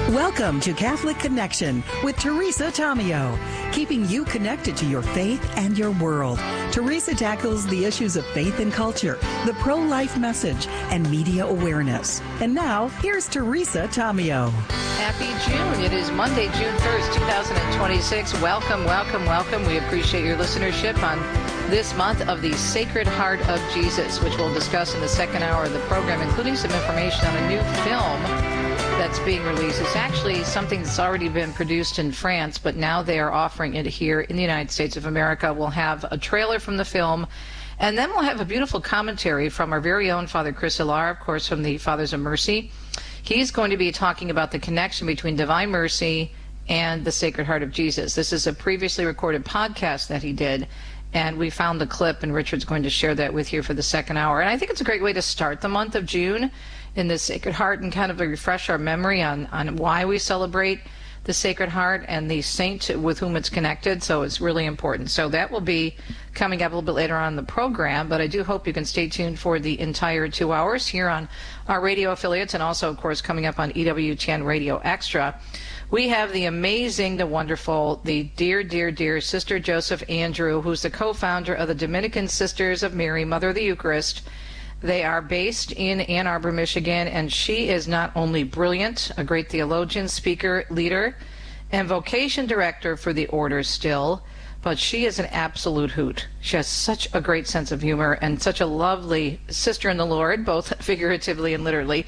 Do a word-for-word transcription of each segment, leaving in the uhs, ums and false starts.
Welcome to Catholic Connection with Teresa Tomeo, keeping you connected to your faith and your world. Teresa tackles the issues of faith and culture, the pro-life message, and media awareness. And now, here's Teresa Tomeo. Happy June. It is Monday, June first, twenty twenty-six. Welcome, welcome, welcome. We appreciate your listenership on this month of the Sacred Heart of Jesus, which we'll discuss in the second hour of the program, including some information on a new film that's being released. It's actually something that's already been produced in France, but now they are offering it here in the United States of America. We'll have a trailer from the film, and then we'll have a beautiful commentary from our very own Father Chris Alar, of course, from the Fathers of Mercy. He's going to be talking about the connection between Divine Mercy and the Sacred Heart of Jesus. This is a previously recorded podcast that he did, and we found the clip, and Richard's going to share that with you for the second hour. And I think it's a great way to start the month of June in the Sacred Heart and kind of refresh our memory on, on why we celebrate the Sacred Heart and the saint with whom it's connected. So it's really important. So that will be coming up a little bit later on in the program, but I do hope you can stay tuned for the entire two hours here on our radio affiliates, and also, of course, coming up on E W T N Radio Extra. We have the amazing, the wonderful, the dear, dear, dear Sister Joseph Andrew, who's the co-founder of the Dominican Sisters of Mary, Mother of the Eucharist. They are based in Ann Arbor, Michigan, and she is not only brilliant, a great theologian, speaker, leader, and vocation director for the order still, but she is an absolute hoot. She has such a great sense of humor and such a lovely sister in the Lord, both figuratively and literally.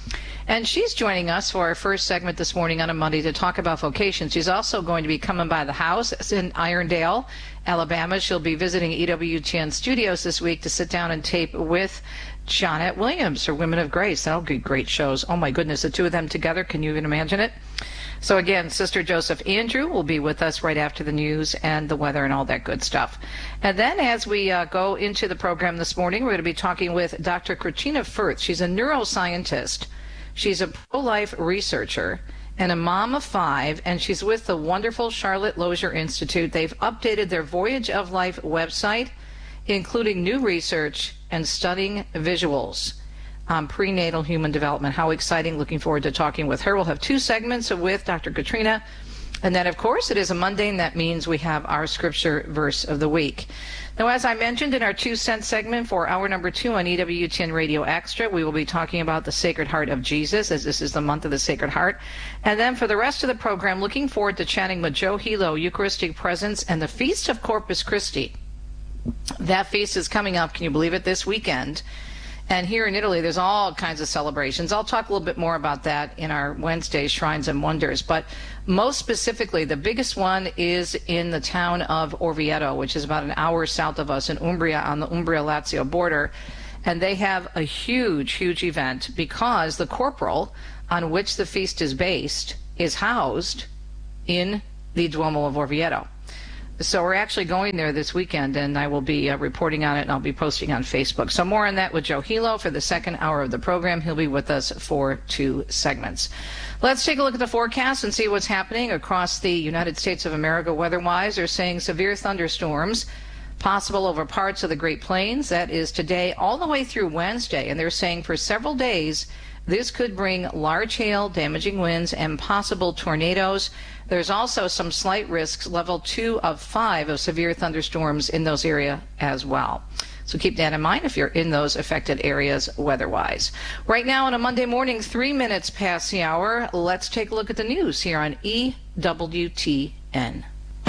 And she's joining us for our first segment this morning on a Monday to talk about vocation. She's also going to be coming by the house in Irondale, Alabama. She'll be visiting E W T N Studios this week to sit down and tape with Jonette Williams, her Women of Grace. That'll be great shows. Oh my goodness, the two of them together. Can you even imagine it? So again, Sister Joseph Andrew will be with us right after the news and the weather and all that good stuff. And then as we uh, go into the program this morning, we're going to be talking with Doctor Christina Firth. She's a neuroscientist. She's a pro-life researcher and a mom of five, and she's with the wonderful Charlotte Lozier Institute. They've updated their Voyage of Life website, including new research and stunning visuals on prenatal human development. How exciting. Looking forward to talking with her. We'll have two segments with Doctor Katrina. And then, of course, it is a Monday, and that means we have our scripture verse of the week. Now, as I mentioned in our two cent segment for hour number two on E W T N Radio Extra, we will be talking about the Sacred Heart of Jesus, as this is the month of the Sacred Heart. And then for the rest of the program, looking forward to chatting with Joe Hilo, Eucharistic Presence, and the Feast of Corpus Christi. That feast is coming up, can you believe it, this weekend. And here in Italy, there's all kinds of celebrations. I'll talk a little bit more about that in our Wednesday Shrines and Wonders. But most specifically, the biggest one is in the town of Orvieto, which is about an hour south of us in Umbria, on the Umbria-Lazio border. And they have a huge, huge event because the corporal on which the feast is based is housed in the Duomo of Orvieto. So we're actually going there this weekend, and I will be uh, reporting on it, and I'll be posting on Facebook. So more on that with Joe Hilo for the second hour of the program. He'll be with us for two segments. Let's take a look at the forecast and see what's happening across the United States of America weather-wise. They're saying severe thunderstorms possible over parts of the Great Plains. That is today all the way through Wednesday, and they're saying for several days this could bring large hail, damaging winds, and possible tornadoes. There's also some slight risks, level two of five of severe thunderstorms in those areas as well. So keep that in mind if you're in those affected areas weather-wise. Right now on a Monday morning, three minutes past the hour, let's take a look at the news here on E W T N.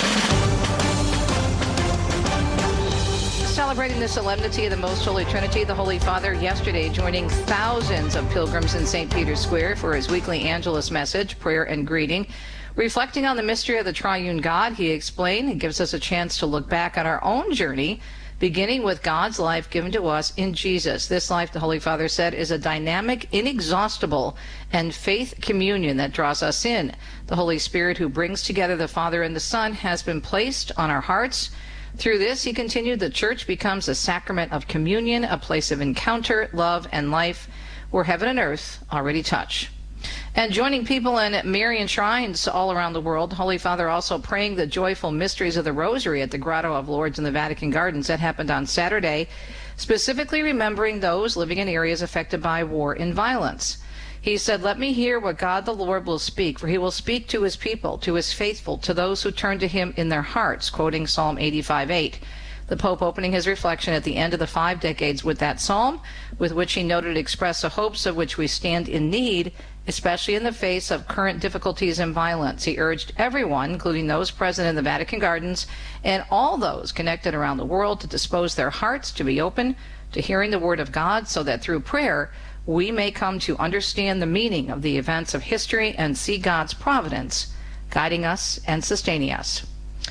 Celebrating the solemnity of the Most Holy Trinity, the Holy Father yesterday joining thousands of pilgrims in Saint Peter's Square for his weekly Angelus message, prayer and greeting. Reflecting on the mystery of the triune God, he explained, it gives us a chance to look back on our own journey, beginning with God's life given to us in Jesus. This life, the Holy Father said, is a dynamic, inexhaustible, and faith communion that draws us in. The Holy Spirit, who brings together the Father and the Son, has been placed on our hearts. Through this, he continued, the Church becomes a sacrament of communion, a place of encounter, love, and life, where heaven and earth already touch. And joining people in Marian shrines all around the world, Holy Father also praying the joyful mysteries of the Rosary at the Grotto of Lourdes in the Vatican Gardens. That happened on Saturday, specifically remembering those living in areas affected by war and violence. He said, "Let me hear what God the Lord will speak, for he will speak to his people, to his faithful, to those who turn to him in their hearts," quoting Psalm eighty-five eight. The Pope opening his reflection at the end of the five decades with that psalm, with which he noted express the hopes of which we stand in need, especially in the face of current difficulties and violence. He urged everyone, including those present in the Vatican Gardens and all those connected around the world, to dispose their hearts to be open to hearing the word of God, so that through prayer we may come to understand the meaning of the events of history and see God's providence guiding us and sustaining us.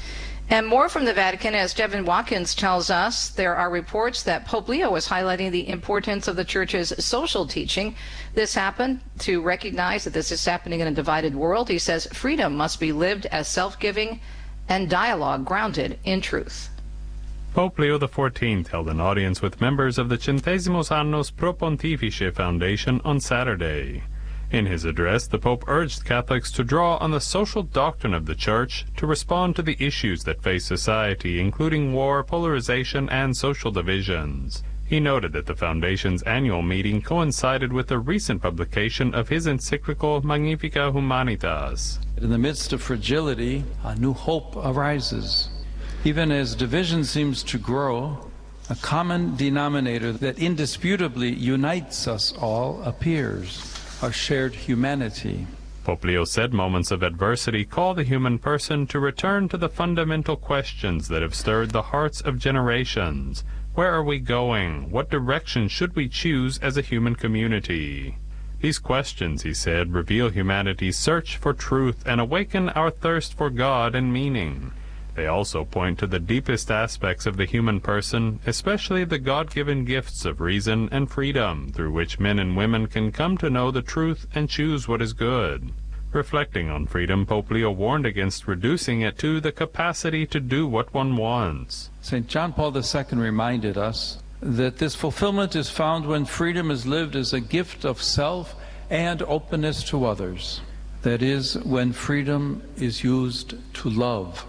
And more from the Vatican, as Devin Watkins tells us, there are reports that Pope Leo is highlighting the importance of the Church's social teaching. This happened to recognize that this is happening in a divided world. He says freedom must be lived as self-giving and dialogue grounded in truth. Pope Leo the fourteenth held an audience with members of the Centesimos Annos Pro Pontifice Foundation on Saturday. In his address, the Pope urged Catholics to draw on the social doctrine of the Church to respond to the issues that face society, including war, polarization, and social divisions. He noted that the Foundation's annual meeting coincided with the recent publication of his encyclical Magnificat Humanitas. In the midst of fragility, a new hope arises. Even as division seems to grow, a common denominator that indisputably unites us all appears: our shared humanity. Pope Leo said moments of adversity call the human person to return to the fundamental questions that have stirred the hearts of generations. Where are we going? What direction should we choose as a human community? These questions, he said, reveal humanity's search for truth and awaken our thirst for God and meaning. They also point to the deepest aspects of the human person, especially the God-given gifts of reason and freedom, through which men and women can come to know the truth and choose what is good. Reflecting on freedom, Pope Leo warned against reducing it to the capacity to do what one wants. Saint John Paul the Second reminded us that this fulfillment is found when freedom is lived as a gift of self and openness to others. That is, when freedom is used to love.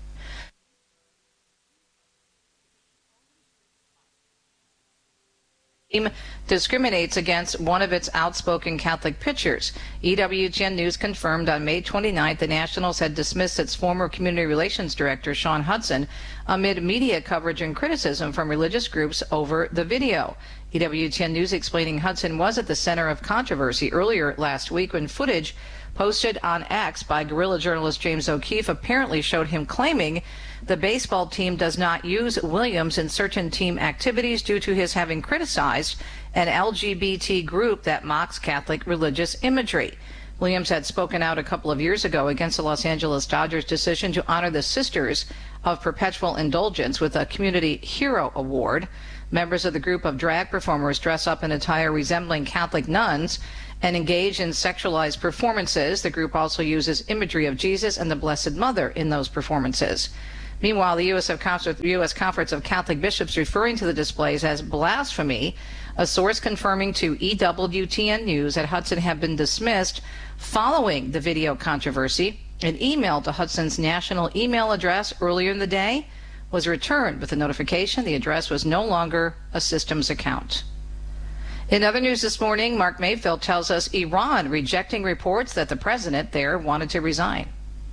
Discriminates against one of its outspoken Catholic pitchers. E W T N News confirmed on May twenty-ninth the Nationals had dismissed its former community relations director, Sean Hudson, amid media coverage and criticism from religious groups over the video. E W T N News explaining Hudson was at the center of controversy earlier last week when footage posted on X by guerrilla journalist James O'Keefe apparently showed him claiming the baseball team does not use Williams in certain team activities due to his having criticized an L G B T group that mocks Catholic religious imagery. Williams had spoken out a couple of years ago against the Los Angeles Dodgers' decision to honor the Sisters of Perpetual Indulgence with a Community Hero Award. Members of the group of drag performers dress up in attire resembling Catholic nuns and engage in sexualized performances. The group also uses imagery of Jesus and the Blessed Mother in those performances. Meanwhile, the U S Conference of Catholic Bishops referring to the displays as blasphemy, a source confirming to E W T N News that Hudson had been dismissed following the video controversy. An email to Hudson's national email address earlier in the day was returned with a notification the address was no longer a systems account. In other news this morning, Mark Mayfield tells us Iran rejecting reports that the president there wanted to resign.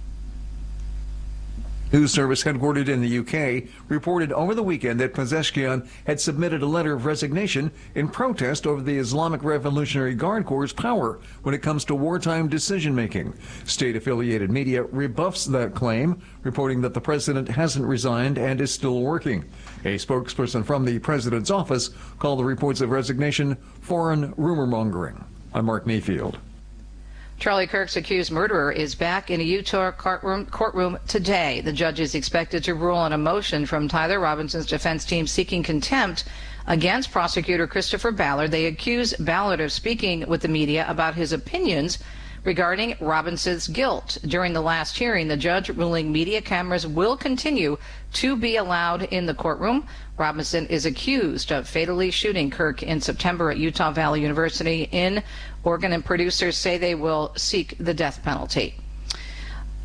News service headquartered in the U K reported over the weekend that Pezeshkian had submitted a letter of resignation in protest over the Islamic Revolutionary Guard Corps' power when it comes to wartime decision-making. State-affiliated media rebuffs that claim, reporting that the president hasn't resigned and is still working. A spokesperson from the president's office called the reports of resignation foreign rumor-mongering. I'm Mark Mayfield. Charlie Kirk's accused murderer is back in a Utah courtroom, courtroom today. The judge is expected to rule on a motion from Tyler Robinson's defense team seeking contempt against prosecutor Christopher Ballard. They accuse Ballard of speaking with the media about his opinions regarding Robinson's guilt. During the last hearing, the judge ruling media cameras will continue to be allowed in the courtroom. Robinson is accused of fatally shooting Kirk in September at Utah Valley University in Oregon, and producers say they will seek the death penalty.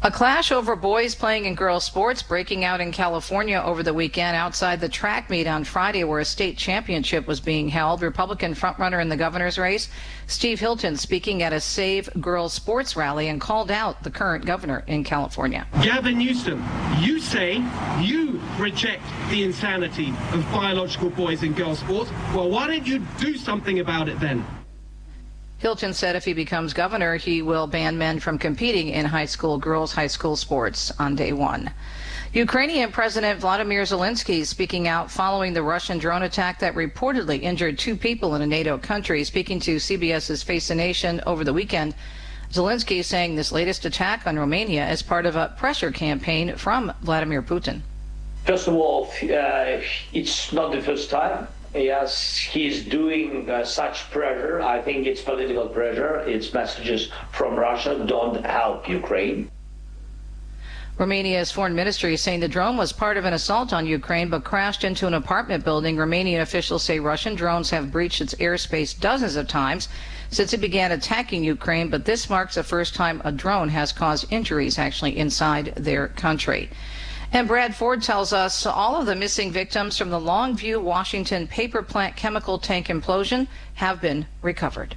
A clash over boys playing in girls sports breaking out in California over the weekend outside the track meet on Friday where a state championship was being held. Republican frontrunner in the governor's race, Steve Hilton, speaking at a Save Girls Sports rally and called out the current governor in California. Gavin Newsom, you say you reject the insanity of biological boys in girls sports. Well, why don't you do something about it then? Hilton said if he becomes governor, he will ban men from competing in high school girls' high school sports on day one. Ukrainian President Vladimir Zelensky speaking out following the Russian drone attack that reportedly injured two people in a NATO country. Speaking to CBS's Face the Nation over the weekend, Zelensky saying this latest attack on Romania is part of a pressure campaign from Vladimir Putin. First of all, uh, it's not the first time. Yes, he's doing uh, such pressure. I think it's political pressure. It's messages from Russia, don't help Ukraine. Romania's foreign ministry is saying the drone was part of an assault on Ukraine but crashed into an apartment building. Romanian officials say Russian drones have breached its airspace dozens of times since it began attacking Ukraine, but this marks the first time a drone has caused injuries actually inside their country. And Brad Ford tells us all of the missing victims from the Longview, Washington paper plant chemical tank implosion have been recovered.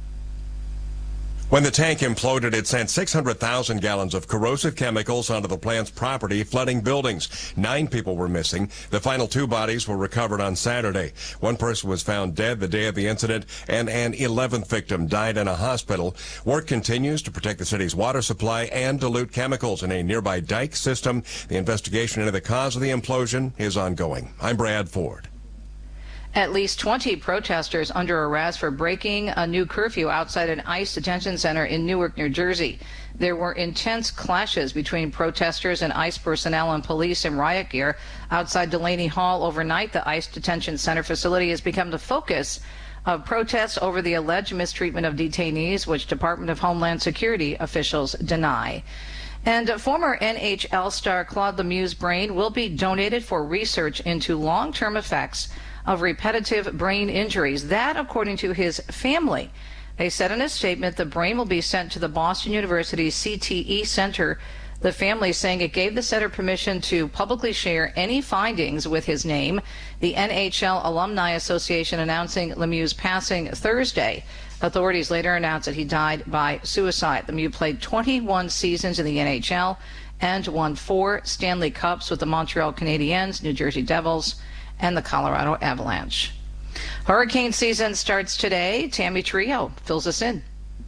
When the tank imploded, it sent six hundred thousand gallons of corrosive chemicals onto the plant's property, flooding buildings. Nine people were missing. The final two bodies were recovered on Saturday. One person was found dead the day of the incident, and an eleventh victim died in a hospital. Work continues to protect the city's water supply and dilute chemicals in a nearby dike system. The investigation into the cause of the implosion is ongoing. I'm Brad Ford. At least twenty protesters under arrest for breaking a new curfew outside an ICE detention center in Newark, New Jersey. There were intense clashes between protesters and ICE personnel and police in riot gear outside Delaney Hall overnight. The ICE detention center facility has become the focus of protests over the alleged mistreatment of detainees, which Department of Homeland Security officials deny. And former N H L star Claude Lemieux's brain will be donated for research into long-term effects of repetitive brain injuries. That, according to his family. They said in a statement the brain will be sent to the Boston University C T E Center. The family saying it gave the center permission to publicly share any findings with his name. The N H L Alumni Association announcing Lemieux's passing Thursday. Authorities later announced that he died by suicide. Lemieux played twenty-one seasons in the N H L and won four Stanley Cups with the Montreal Canadiens, New Jersey Devils, and the Colorado Avalanche. Hurricane season starts today. Tammy Trio fills us in.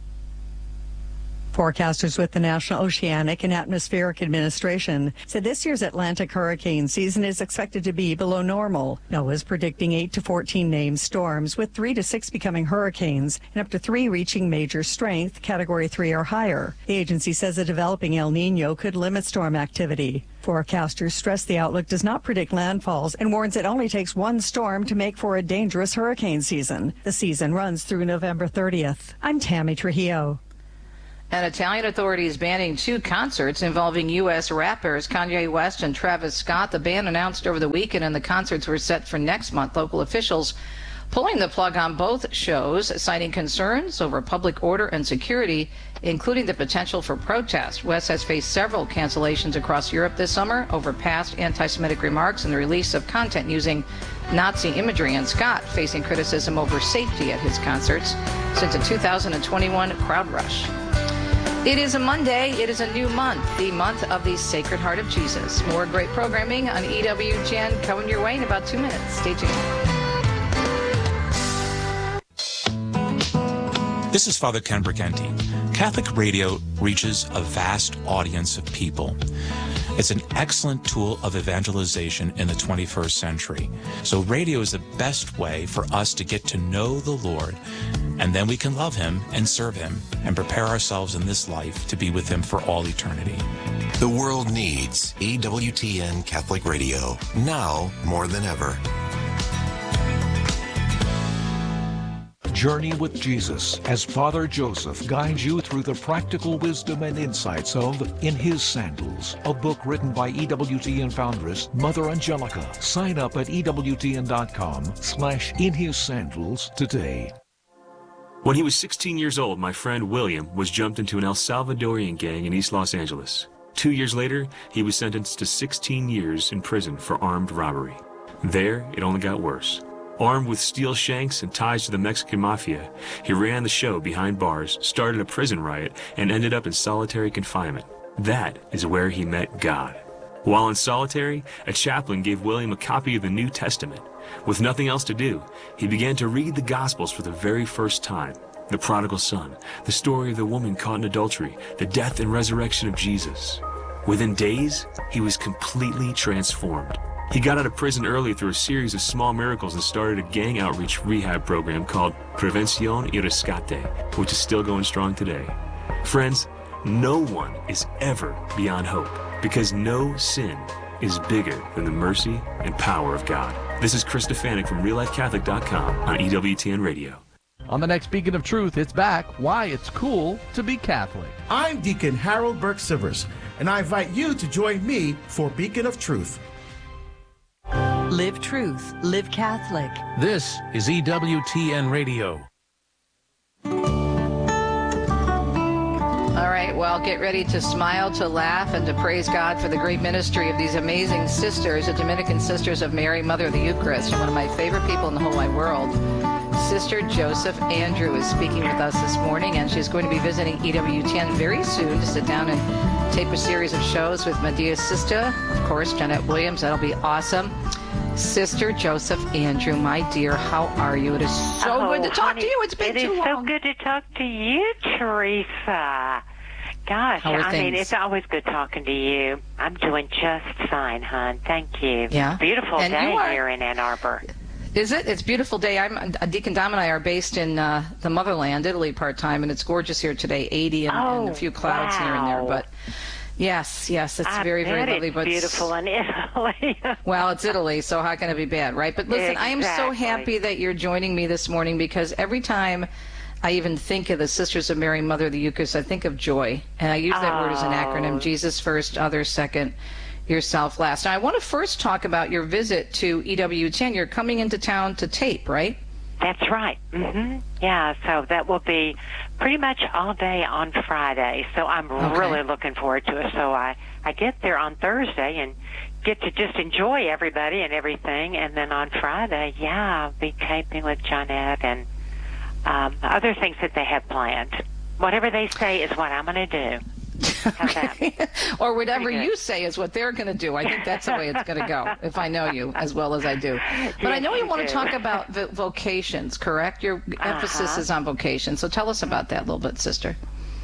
Forecasters with the National Oceanic and Atmospheric Administration said this year's Atlantic hurricane season is expected to be below normal. NOAA is predicting eight to fourteen named storms, with three to six becoming hurricanes and up to three reaching major strength, category three or higher. The agency says a developing El Nino could limit storm activity. Forecasters stress the outlook does not predict landfalls and warns it only takes one storm to make for a dangerous hurricane season. The season runs through November thirtieth. I'm Tammy Trujillo. And Italian authorities banning two concerts involving U S rappers Kanye West and Travis Scott. The ban announced over the weekend, and the concerts were set for next month. Local officials pulling the plug on both shows, citing concerns over public order and security, including the potential for protest. West has faced several cancellations across Europe this summer over past anti-Semitic remarks and the release of content using Nazi imagery, and Scott facing criticism over safety at his concerts since a two thousand twenty-one crowd rush. It is a Monday. It is a new month, the month of the Sacred Heart of Jesus. More great programming on E W G N coming your way in about two minutes. Stay tuned. This is Father Ken Briganti. Catholic radio reaches a vast audience of people. It's an excellent tool of evangelization in the twenty-first century. So radio is the best way for us to get to know the Lord, and then we can love him and serve him and prepare ourselves in this life to be with him for all eternity. The world needs E W T N Catholic Radio, now more than ever. Journey with Jesus as Father Joseph guides you through the practical wisdom and insights of In His Sandals, a book written by E W T N foundress Mother Angelica. Sign up at E W T N dot com slash In His Sandals today. When he was sixteen years old, my friend William was jumped into an El Salvadorian gang in East Los Angeles. Two years later, he was sentenced to sixteen years in prison for armed robbery. There, it only got worse. Armed with steel shanks and ties to the Mexican mafia, he ran the show behind bars, started a prison riot, and ended up in solitary confinement. That is where he met God. While in solitary, a chaplain gave William a copy of the New Testament. With nothing else to do, he began to read the Gospels for the very first time. The prodigal son, the story of the woman caught in adultery, the death and resurrection of Jesus. Within days, he was completely transformed. He got out of prison early through a series of small miracles and started a gang outreach rehab program called Prevención y Rescate, which is still going strong today. Friends, no one is ever beyond hope, because no sin is bigger than the mercy and power of God. This is Chris Stefanik from Real Life Catholic dot com on E W T N Radio. On the next Beacon of Truth, it's back, why it's cool to be Catholic. I'm Deacon Harold Burke-Sivers, and I invite you to join me for Beacon of Truth. Live truth, live Catholic. This is E W T N Radio. All right, well, get ready to smile, to laugh, and to praise God for the great ministry of these amazing sisters, the Dominican Sisters of Mary, Mother of the Eucharist, and one of my favorite people in the whole wide world. Sister Joseph Andrew is speaking with us this morning, and she's going to be visiting E W T N very soon to sit down and tape a series of shows with Medea's sister, of course, Jeanette Williams. That'll be awesome. Sister Joseph Andrew, my dear, how are you? It is so oh, good to talk honey, to you. It's been it too is long. so good to talk to you, Teresa. Gosh, How are I things? mean, it's always good talking to you. I'm doing just fine, hon. Thank you. Yeah. Beautiful And day you are- here in Ann Arbor. Is it? It's a beautiful day. I'm uh, Deacon Dom and I are based in uh, the motherland, Italy, part time, and it's gorgeous here today. eighty and, Oh, and a few clouds wow. here and there, but yes, yes, it's I very, very bet lovely. it's But beautiful in Italy. well, it's Italy, so how can it be bad, right? But listen, I am so Exactly. happy that you're joining me this morning, because every time I even think of the Sisters of Mary, Mother of the Eucharist, I think of joy, and I use that word as an acronym: Oh. Jesus first, others second, yourself last. Now, I want to first talk about your visit to E W T N. You're coming into town to tape, right? That's right. hmm Yeah, so that will be pretty much all day on Friday. So I'm Okay. really looking forward to it. So I, I get there on Thursday and get to just enjoy everybody and everything. And then on Friday, yeah, I'll be taping with Jeanette and um, other things that they have planned. Whatever they say is what I'm going to do. How's that? Or whatever Pretty good. you say is what they're going to do. I think that's the way it's going to go, if I know you as well as I do. But I Yes, know you you want to do. talk about vo- vocations, correct? Your emphasis Uh-huh. is on vocation. So tell us about that a little bit, sister.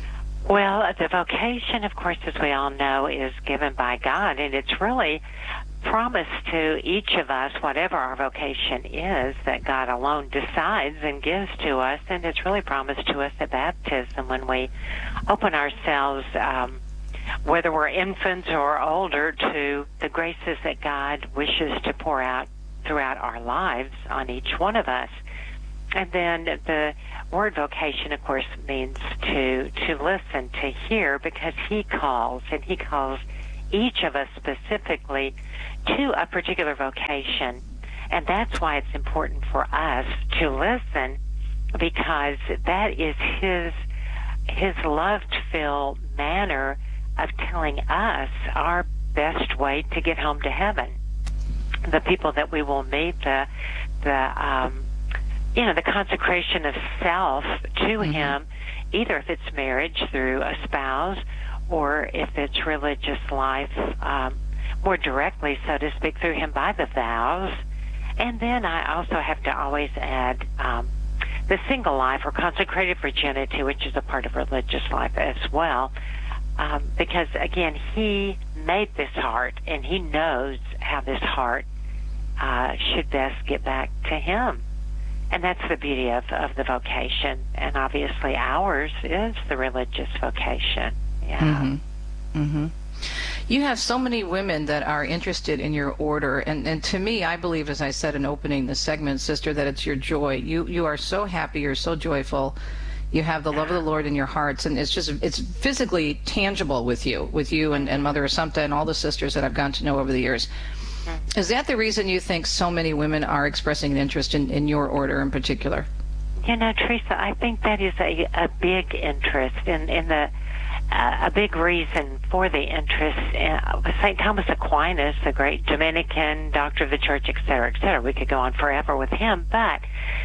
Well, the vocation, of course, as we all know, is given by God, and it's really promised to each of us, whatever our vocation is, that God alone decides and gives to us, and it's really promised to us at baptism when we open ourselves, um, whether we're infants or older, to the graces that God wishes to pour out throughout our lives on each one of us. And then the word vocation, of course, means to to listen, to hear, because He calls, and He calls each of us specifically to a particular vocation. And that's why it's important for us to listen, because that is His His love-filled manner of telling us our best way to get home to heaven. The people that we will meet, the the um, you know, the consecration of self to Mm-hmm. Him, either if it's marriage through a spouse or if it's religious life um, more directly, so to speak, through Him by the vows. And then I also have to always add um, the single life or consecrated virginity, which is a part of religious life as well. Um, because, again, He made this heart, and He knows how this heart uh, should best get back to Him. And that's the beauty of, of the vocation. And obviously ours is the religious vocation. Yeah. Mm-hmm. Mm-hmm. You have so many women that are interested in your order, and, and to me, I believe, as I said in opening the segment, sister, that it's your joy. You you are so happy, you're so joyful, you have the love of the Lord in your hearts, and it's just it's physically tangible with you, with you and, and Mother Assumpta and all the sisters that I've gotten to know over the years. Is that the reason you think so many women are expressing an interest in, in your order in particular? You know, Teresa, I think that is a, a big interest in, in the uh, a big reason for the interest uh, was Saint Thomas Aquinas, the great Dominican doctor of the church, et cetera, et cetera. We could go on forever with him, but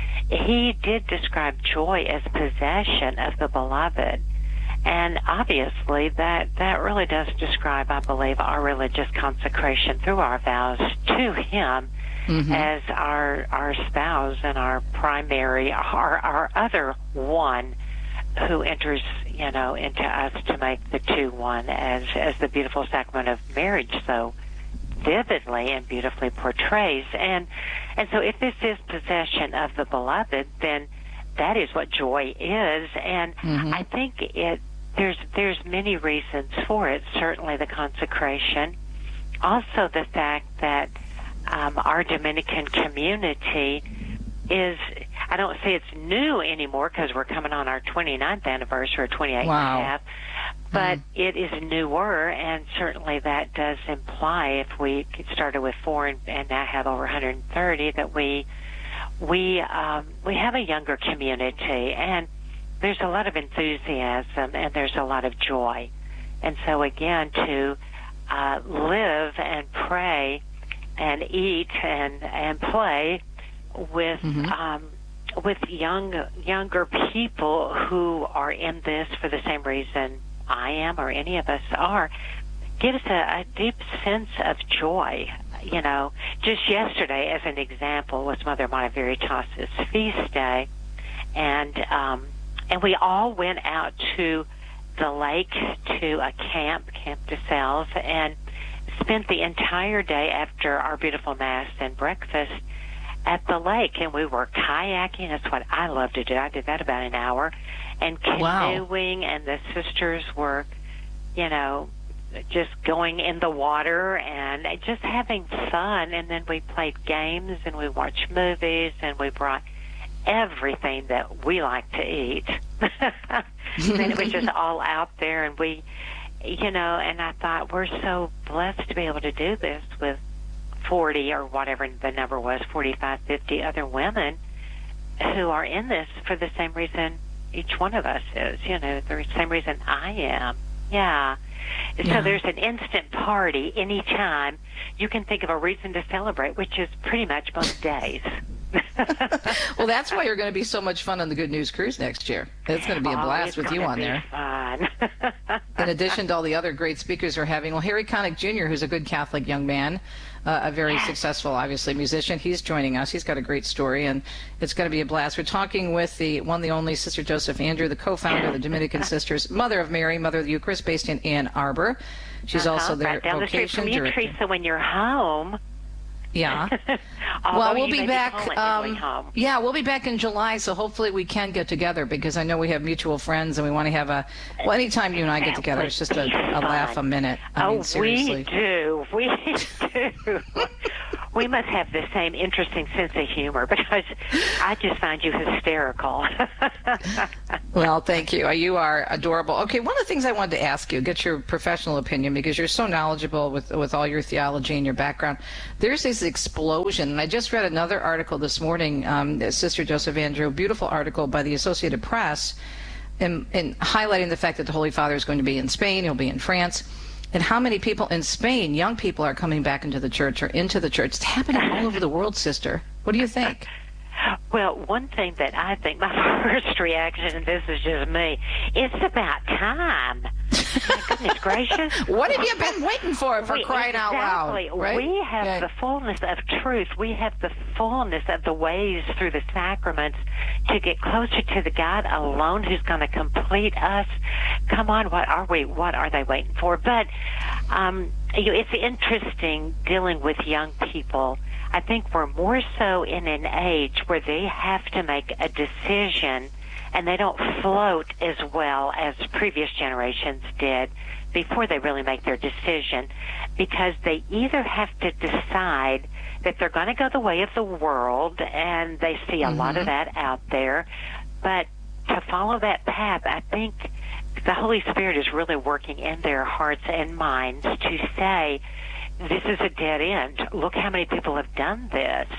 he did describe joy as possession of the beloved. And obviously that, that really does describe, I believe, our religious consecration through our vows to him mm-hmm. as our our spouse and our primary, our, our other one who enters, you know, into us to make the two one, as, as the beautiful sacrament of marriage so vividly and beautifully portrays. And, and so if this is possession of the beloved, then that is what joy is. And mm-hmm. I think it, There's there's many reasons for it. Certainly the consecration. Also the fact that um, our Dominican community is, I don't say it's new anymore because we're coming on our twenty-ninth anniversary, or twenty-eighth wow. and a half, but mm. it is newer, and certainly that does imply, if we started with four and, and now have over one hundred thirty, that we, we, um, we have a younger community, and there's a lot of enthusiasm and there's a lot of joy. And so again, to uh, live and pray and eat and, and play with mm-hmm. um, with young younger people who are in this for the same reason I am or any of us are, gives a, a deep sense of joy. You know, just yesterday, as an example, was Mother Mater Veritatis' feast day, and um, And we all went out to the lake, to a camp, Camp de Salve, and spent the entire day after our beautiful Mass and breakfast at the lake. And we were kayaking. That's what I love to do. I did that about an hour. And canoeing, wow. and the sisters were, you know, just going in the water and just having fun. And then we played games and we watched movies and we brought everything that we like to eat. And it was just all out there, and we, you know, and I thought, we're so blessed to be able to do this with forty or whatever the number was, forty-five, fifty other women who are in this for the same reason each one of us is, you know, the same reason I am. Yeah. And yeah. So there's an instant party anytime you can think of a reason to celebrate, which is pretty much most days. Well, that's why you're going to be so much fun on the Good News Cruise next year. It's going to be a blast oh, with you on there. Fun. In addition to all the other great speakers we're having, well, Harry Connick Junior, who's a good Catholic young man, uh, a very yes. successful, obviously, musician, he's joining us. He's got a great story, and it's going to be a blast. We're talking with the one, the only Sister Joseph Andrew, the co-founder of the Dominican Sisters, Mother of Mary, Mother of the Eucharist, based in Ann Arbor. She's uh-huh, also their right down vocation the street from you, director. Teresa, when you're home. Yeah. Well, we'll be back. Um, yeah, we'll be back in July, so hopefully we can get together, because I know we have mutual friends and we want to have a. Well, anytime you and I get together, it's just a, a laugh a minute. I oh, mean, seriously. we do. We do. We must have the same interesting sense of humor, because I just find you hysterical. Well, thank you. You are adorable. Okay, one of the things I wanted to ask you, get your professional opinion, because you're so knowledgeable with with all your theology and your background. There's this explosion, and I just read another article this morning, um, Sister Joseph Andrew, beautiful article by the Associated Press, in, in highlighting the fact that the Holy Father is going to be in Spain, he'll be in France, and how many people in Spain, young people, are coming back into the church or into the church. It's happening all over the world, Sister. What do you think? Well, one thing that I think, my first reaction, and this is just me, it's about time. My goodness gracious. What have you been waiting for, for we, crying exactly. out loud? Right? We have yeah. the fullness of truth. We have the fullness of the ways through the sacraments to get closer to the God alone who's going to complete us. Come on, what are we? What are they waiting for? But um, you know, it's interesting dealing with young people. I think we're more so in an age where they have to make a decision, and they don't float as well as previous generations did before they really make their decision, because they either have to decide that they're going to go the way of the world, and they see a mm-hmm. lot of that out there, but to follow that path, I think the Holy Spirit is really working in their hearts and minds to say, this is a dead end. Look how many people have done this.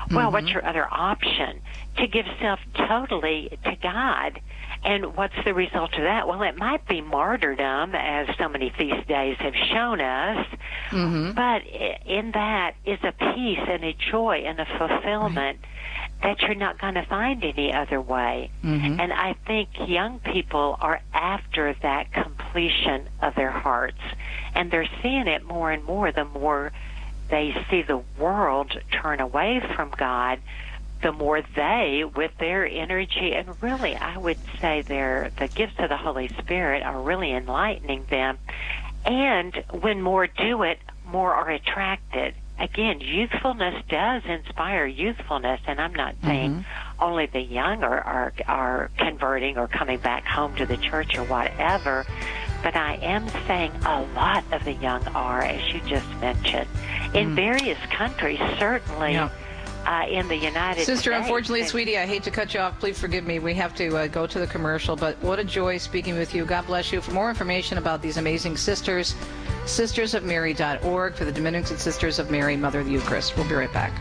Well, Mm-hmm. what's your other option? To give self totally to God. And what's the result of that? Well, it might be martyrdom, as so many feast days have shown us, Mm-hmm. but in that is a peace and a joy and a fulfillment that you're not going to find any other way. Mm-hmm. And I think young people are after that completion of their hearts, and they're seeing it more and more the more they see the world turn away from God, the more they, with their energy, and really I would say their the gifts of the Holy Spirit are really enlightening them. And when more do it, more are attracted. Again, youthfulness does inspire youthfulness, and I'm not saying Mm-hmm. only the young are, are, are converting or coming back home to the church or whatever, but I am saying a lot of the young are, as you just mentioned. In Mm. various countries, certainly. Yeah. Uh, in the United Sister, States. unfortunately, sweetie, I hate to cut you off. Please forgive me. We have to uh, go to the commercial, but what a joy speaking with you. God bless you. For more information about these amazing sisters, sisters of mary dot org for the Dominican Sisters of Mary, Mother of the Eucharist. We'll be right back.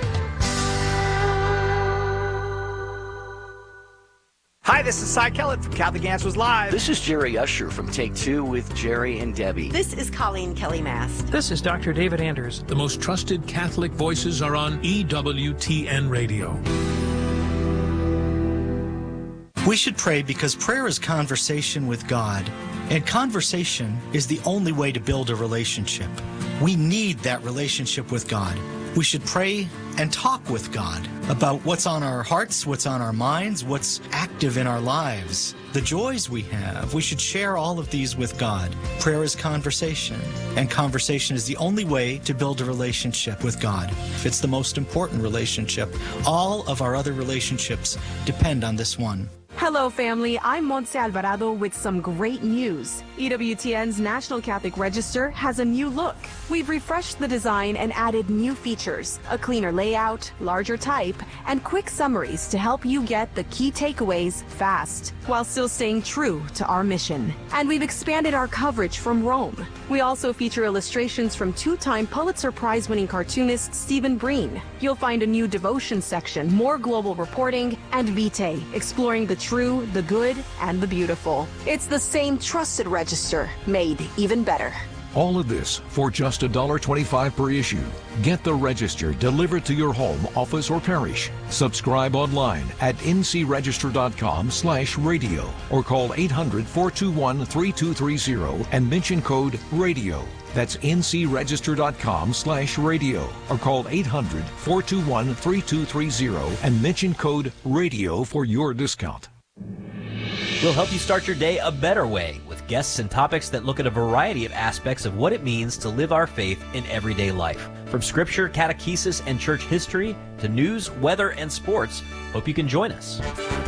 Hi, this is Cy Kellett from Catholic Answers Live. This is Jerry Usher from Take Two with Jerry and Debbie. This is Colleen Kelly Mast. This is Doctor David Anders. The most trusted Catholic voices are on E W T N Radio. We should pray because prayer is conversation with God, and conversation is the only way to build a relationship. We need that relationship with God. We should pray and talk with God about what's on our hearts, what's on our minds, what's active in our lives, the joys we have. We should share all of these with God. Prayer is conversation, and conversation is the only way to build a relationship with God. It's the most important relationship. All of our other relationships depend on this one. Hello, family. I'm Montse Alvarado with some great news. E W T N's National Catholic Register has a new look. We've refreshed the design and added new features, a cleaner layout, larger type, and quick summaries to help you get the key takeaways fast, while still staying true to our mission. And we've expanded our coverage from Rome. We also feature illustrations from two-time Pulitzer Prize-winning cartoonist Stephen Breen. You'll find a new devotion section, more global reporting, and Vitae, exploring the true, the good, and the beautiful. It's the same trusted register, made even better. All of this for just one dollar twenty-five per issue. Get the register delivered to your home, office, or parish. Subscribe online at ncregister.com slash radio or call eight hundred, four two one, three two three zero and mention code RADIO. That's ncregister.com slash radio or call eight hundred, four two one, three two three zero and mention code RADIO for your discount. We'll help you start your day a better way with guests and topics that look at a variety of aspects of what it means to live our faith in everyday life. From scripture, catechesis, and church history to news, weather, and sports. Hope you can join us.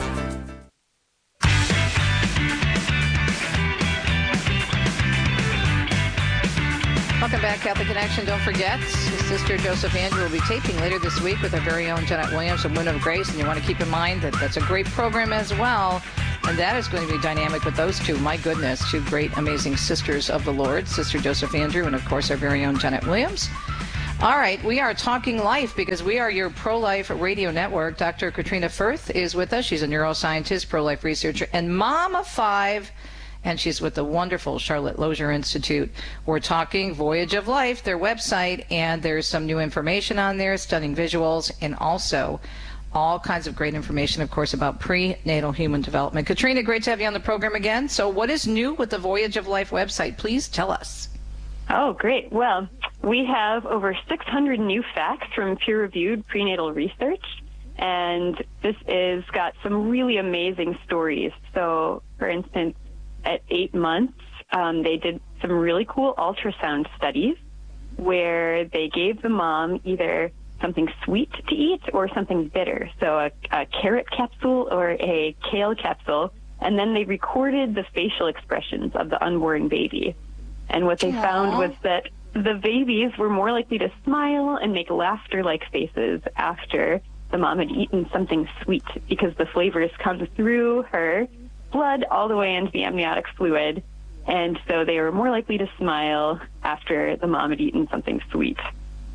Welcome back, Catholic Connection. Don't forget, Sister Joseph Andrew will be taping later this week with our very own Jeanette Williams of Moon of Grace, and you want to keep in mind that that's a great program as well, and that is going to be dynamic with those two. My goodness, two great, amazing sisters of the Lord, Sister Joseph Andrew and, of course, our very own Jeanette Williams. All right, we are talking life because we are your pro-life radio network. Doctor Katrina Firth is with us. She's a neuroscientist, pro-life researcher, and mom of five, and she's with the wonderful Charlotte Lozier Institute. We're talking Voyage of Life, their website, and there's some new information on there, stunning visuals, and also all kinds of great information, of course, about prenatal human development. Katrina, great to have you on the program again. So what is new with the Voyage of Life website? Please tell us. Oh, great. Well, we have over six hundred new facts from peer-reviewed prenatal research, and this is got some really amazing stories. So, for instance, at eight months, um, they did some really cool ultrasound studies where they gave the mom either something sweet to eat or something bitter, so a, a carrot capsule or a kale capsule, and then they recorded the facial expressions of the unborn baby. And what they Aww. found was that the babies were more likely to smile and make laughter-like faces after the mom had eaten something sweet, because the flavors come through her blood all the way into the amniotic fluid, and so they were more likely to smile after the mom had eaten something sweet.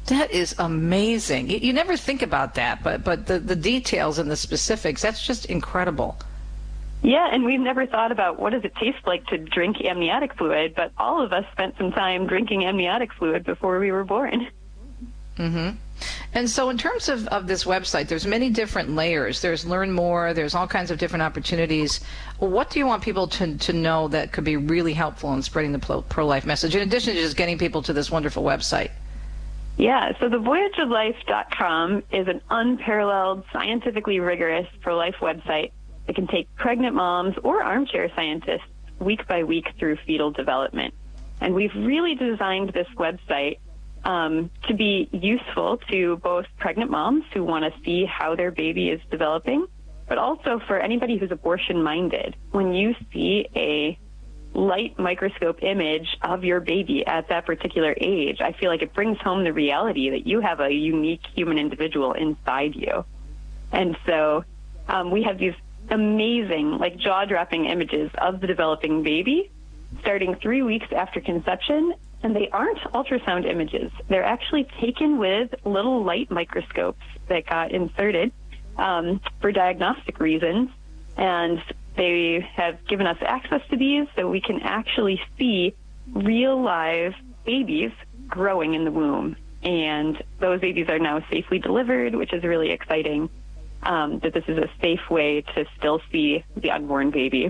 That is amazing. You, you never think about that, but but the, the details and the specifics, that's just incredible. Yeah, and we've never thought about what does it taste like to drink amniotic fluid, but all of us spent some time drinking amniotic fluid before we were born. Mm-hmm. And so in terms of, of this website, there's many different layers. There's Learn More, there's all kinds of different opportunities. What do you want people to, to know that could be really helpful in spreading the pro-life message, in addition to just getting people to this wonderful website? Yeah, so the voyage of life dot com is an unparalleled, scientifically rigorous pro-life website that can take pregnant moms or armchair scientists week by week through fetal development. And we've really designed this website um, to be useful to both pregnant moms who want to see how their baby is developing, but also for anybody who's abortion-minded. When you see a light microscope image of your baby at that particular age, I feel like it brings home the reality that you have a unique human individual inside you. And so um, we have these amazing, like jaw-dropping images of the developing baby starting three weeks after conception, and they aren't ultrasound images. They're actually taken with little light microscopes that got inserted um, for diagnostic reasons, and they have given us access to these so we can actually see real live babies growing in the womb. And those babies are now safely delivered, which is really exciting, um, that this is a safe way to still see the unborn baby.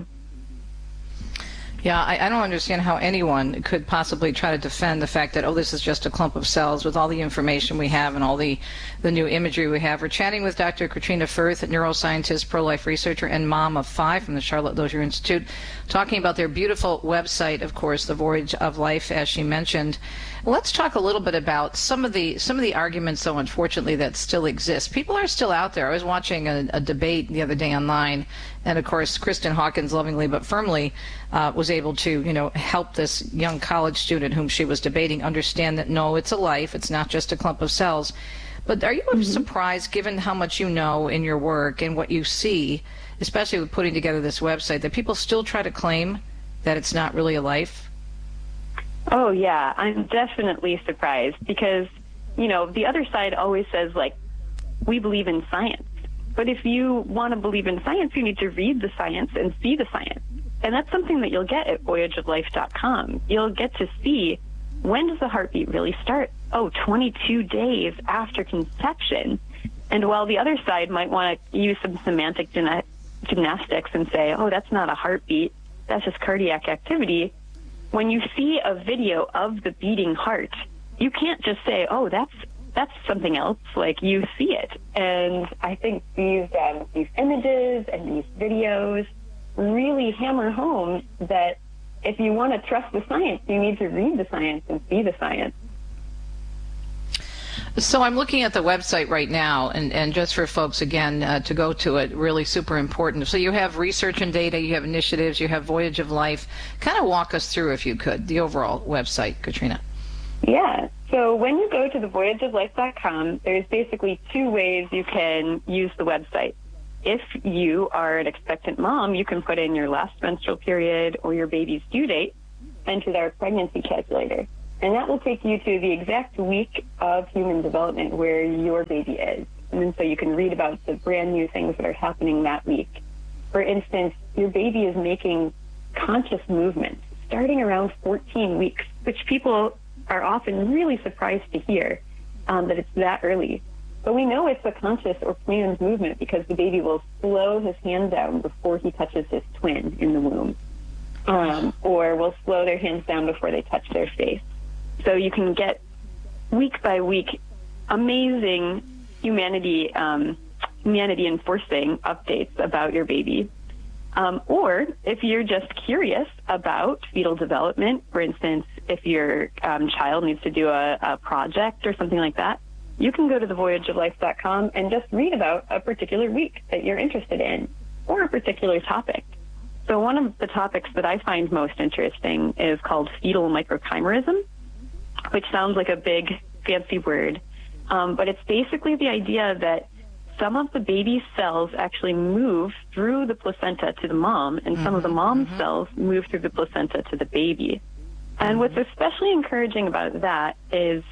Yeah, I, I don't understand how anyone could possibly try to defend the fact that, oh, this is just a clump of cells, with all the information we have and all the, the new imagery we have. We're chatting with Doctor Katrina Firth, a neuroscientist, pro-life researcher, and mom of five from the Charlotte Lozier Institute, talking about their beautiful website, of course, The Voyage of Life, as she mentioned. Let's talk a little bit about some of the some of the arguments, though, unfortunately, that still exist. People are still out there. I was watching a, a debate the other day online, and, of course, Kristen Hawkins, lovingly but firmly, uh, was able to, you know, help this young college student whom she was debating understand that, no, it's a life. It's not just a clump of cells. But are you mm-hmm. surprised, given how much you know in your work and what you see, especially with putting together this website, that people still try to claim that it's not really a life? Oh, yeah, I'm definitely surprised because, you know, the other side always says, like, we believe in science. But if you want to believe in science, you need to read the science and see the science. And that's something that you'll get at voyage of life dot com. You'll get to see, when does the heartbeat really start? Oh, twenty-two days after conception. And while the other side might want to use some semantic gymna- gymnastics and say, oh, that's not a heartbeat, that's just cardiac activity, when you see a video of the beating heart, you can't just say, oh, that's that's something else. Like, you see it. And I think these um, these images and these videos really hammer home that if you want to trust the science, you need to read the science and see the science. So I'm looking at the website right now, and, and just for folks, again, uh, to go to it, really super important. So you have research and data, you have initiatives, you have Voyage of Life. Kind of walk us through, if you could, the overall website, Katrina. Yeah. So when you go to the voyage of life dot com, there's basically two ways you can use the website. If you are an expectant mom, you can put in your last menstrual period or your baby's due date, enter our pregnancy calculator. And that will take you to the exact week of human development where your baby is. And then so you can read about the brand new things that are happening that week. For instance, your baby is making conscious movements starting around fourteen weeks, which people are often really surprised to hear um, that it's that early. But we know it's a conscious or planned movement because the baby will slow his hand down before he touches his twin in the womb, um, or will slow their hands down before they touch their face. So you can get week by week amazing humanity um, humanity enforcing updates about your baby. Um, or if you're just curious about fetal development, for instance, if your um, child needs to do a, a project or something like that, you can go to the voyage of life dot com and just read about a particular week that you're interested in or a particular topic. So one of the topics that I find most interesting is called fetal microchimerism, which sounds like a big fancy word, um, but it's basically the idea that some of the baby's cells actually move through the placenta to the mom, and mm-hmm, some of the mom's mm-hmm. cells move through the placenta to the baby. And mm-hmm. what's especially encouraging about that is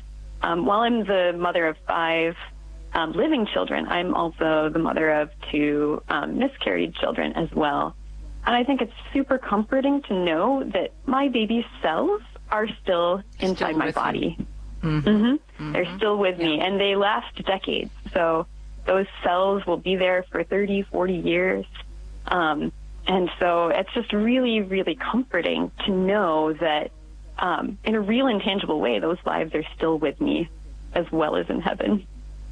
um, while I'm the mother of five um, living children, I'm also the mother of two um, miscarried children as well. And I think it's super comforting to know that my baby's cells are still inside Still my with body. you. Mm-hmm. Mm-hmm. Mm-hmm. They're still with me, and they last decades. So those cells will be there for thirty, forty years. Um, and so it's just really, really comforting to know that um, in a real intangible way, those lives are still with me as well as in heaven.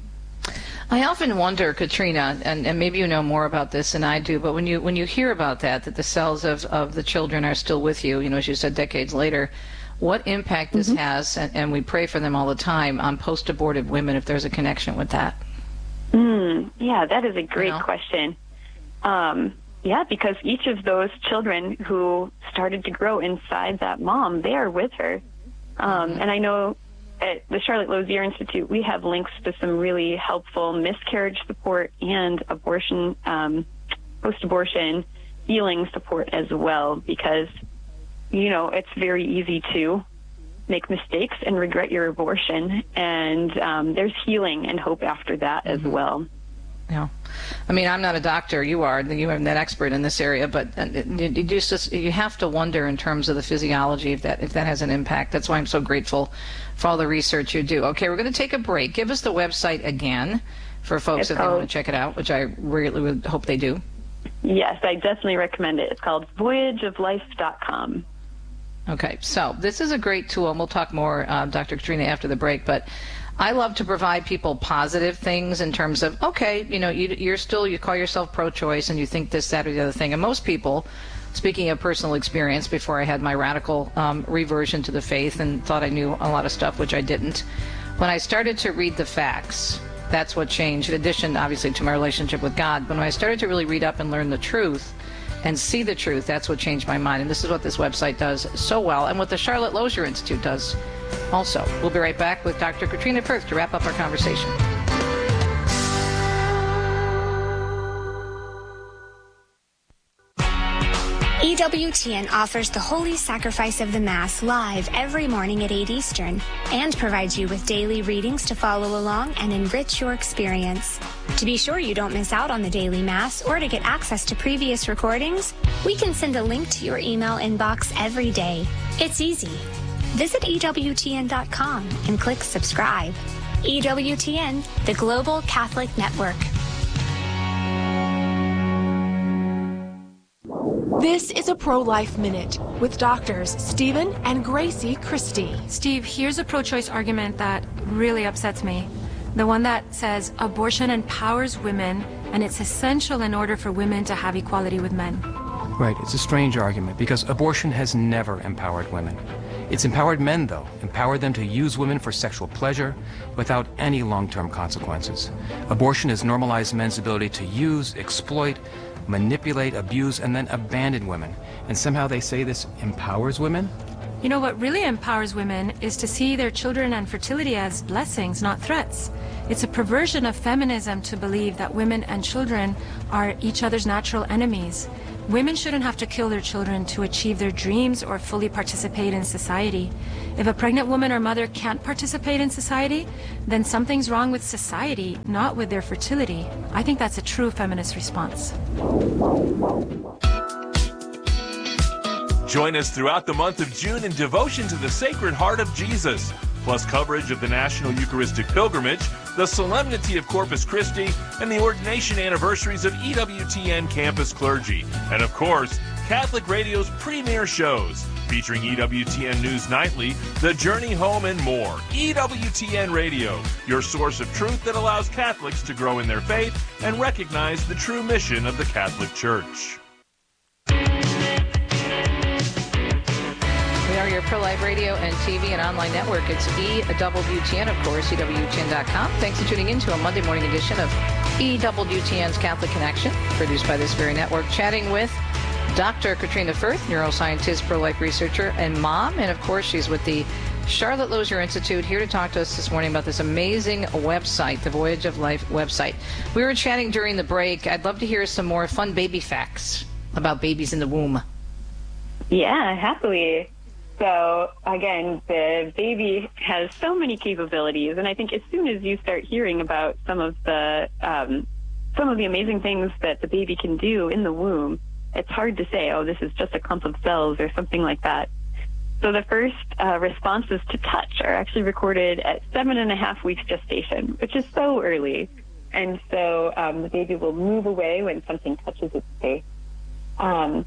I often wonder, Katrina, and, and maybe you know more about this than I do, but when you when you hear about that, that the cells of, of the children are still with you, you know, as you said, decades later, what impact this mm-hmm. has, and, and we pray for them all the time, on post-abortive women, if there's a connection with that? Mm, yeah, that is a great you know? question. Um, yeah, because each of those children who started to grow inside that mom, they are with her. Um, mm-hmm. And I know at the Charlotte Lozier Institute, we have links to some really helpful miscarriage support and abortion, um, post-abortion healing support as well, because you know, it's very easy to make mistakes and regret your abortion, and um, there's healing and hope after that mm-hmm. as well. Yeah, I mean, I'm not a doctor. You are. You are an expert in this area, but you just you have to wonder in terms of the physiology if that if that has an impact. That's why I'm so grateful for all the research you do. Okay, we're going to take a break. Give us the website again for folks it's if called, they want to check it out, which I really would hope they do. Yes, I definitely recommend it. It's called voyage of life dot com. Okay, so this is a great tool, and we'll talk more, uh, Doctor Katrina, after the break, but I love to provide people positive things in terms of, okay, you know, you, you're still, you call yourself pro-choice, and you think this, that, or the other thing, and most people, speaking of personal experience, before I had my radical um, reversion to the faith and thought I knew a lot of stuff, which I didn't, when I started to read the facts, that's what changed, in addition, obviously, to my relationship with God, but when I started to really read up and learn the truth, and see the truth, that's what changed my mind. And this is what this website does so well, and what the Charlotte Lozier Institute does also. We'll be right back with Doctor Katrina Firth to wrap up our conversation. E W T N offers the Holy Sacrifice of the Mass live every morning at eight Eastern and provides you with daily readings to follow along and enrich your experience. To be sure you don't miss out on the daily Mass or to get access to previous recordings, we can send a link to your email inbox every day. It's easy. Visit E W T N dot com and click subscribe. E W T N, the Global Catholic Network. This is a Pro-Life Minute with doctors Stephen and Gracie Christie. Steve, here's a pro-choice argument that really upsets me. The one that says abortion empowers women and it's essential in order for women to have equality with men. Right, it's a strange argument because abortion has never empowered women. It's empowered men, though, empowered them to use women for sexual pleasure without any long-term consequences. Abortion has normalized men's ability to use, exploit, manipulate, abuse, and then abandon women. And somehow they say this empowers women? You know, what really empowers women is to see their children and fertility as blessings, not threats. It's a perversion of feminism to believe that women and children are each other's natural enemies. Women shouldn't have to kill their children to achieve their dreams or fully participate in society. If a pregnant woman or mother can't participate in society, then something's wrong with society, not with their fertility. I think that's a true feminist response. Join us throughout the month of June in devotion to the Sacred Heart of Jesus, plus coverage of the National Eucharistic Pilgrimage, the Solemnity of Corpus Christi, and the ordination anniversaries of E W T N campus clergy. And of course, Catholic Radio's premier shows, featuring E W T N News Nightly, The Journey Home, and more. E W T N Radio, your source of truth that allows Catholics to grow in their faith and recognize the true mission of the Catholic Church. We are your pro-life radio and T V and online network. It's E W T N, of course, E W T N dot com. Thanks for tuning in to a Monday morning edition of E W T N's Catholic Connection, produced by this very network, chatting with Doctor Katrina Firth, neuroscientist, pro-life researcher, and mom. And, of course, she's with the Charlotte Lozier Institute, here to talk to us this morning about this amazing website, the Voyage of Life website. We were chatting during the break. I'd love to hear some more fun baby facts about babies in the womb. Yeah, happily. So, again, the baby has so many capabilities, and I think as soon as you start hearing about some of the um, some of the amazing things that the baby can do in the womb, it's hard to say, oh, this is just a clump of cells or something like that. So the first uh, responses to touch are actually recorded at seven and a half weeks gestation, which is so early. And so um, the baby will move away when something touches its face. Um,